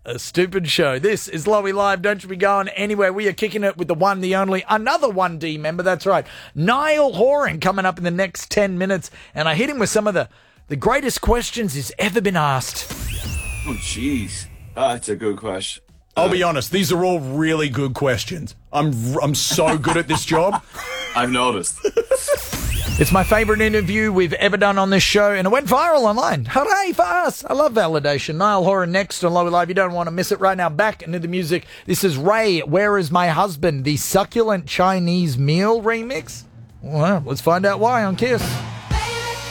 a stupid show. This is Lowy Live. Don't you be going anywhere. We are kicking it with the one, the only, another 1D member. That's right. Niall Horan coming up in the next 10 minutes. And I hit him with some of the greatest questions he's ever been asked. Oh, jeez. That's a good question. I'll be honest, these are all really good questions. I'm so good at this job. I've noticed. It's my favourite interview we've ever done on this show, and it went viral online. Hooray for us! I love validation. Niall Horan next on Lowy Live. You don't want to miss it. Right now, back into the music. This is Ray, Where Is My Husband? The Succulent Chinese Meal remix. Well, let's find out why on Kiss.